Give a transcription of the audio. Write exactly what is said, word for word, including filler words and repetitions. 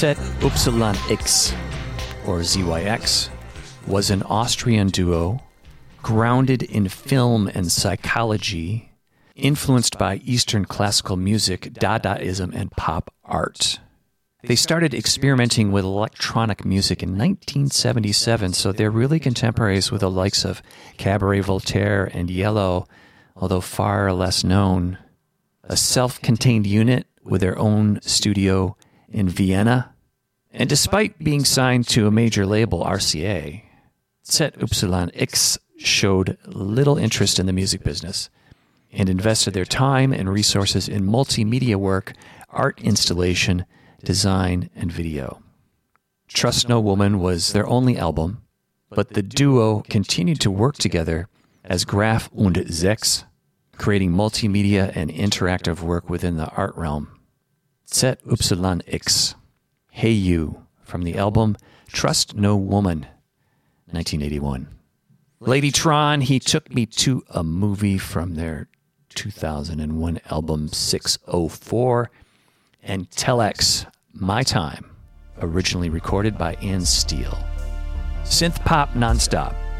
Z Y X, or Z Y X, was an Austrian duo grounded in film and psychology, influenced by Eastern classical music, Dadaism, and pop art. They started experimenting with electronic music in nineteen seventy-seven, so they're really contemporaries with the likes of Cabaret Voltaire and Yellow, although far less known. A self-contained unit with their own studio in Vienna. And despite being signed to a major label, R C A, Z Y X showed little interest in the music business and invested their time and resources in multimedia work, art installation, design, and video. Trust No Woman was their only album, but the duo continued to work together as Graf und Sechs, creating multimedia and interactive work within the art realm. Z Y X, Hey You, from the album Trust No Woman, nineteen eighty-one. Ladytron, He Took Me to a Movie, from their two thousand one album six oh four, and Telex, My Time, originally recorded by Ann Steele. Synth pop nonstop.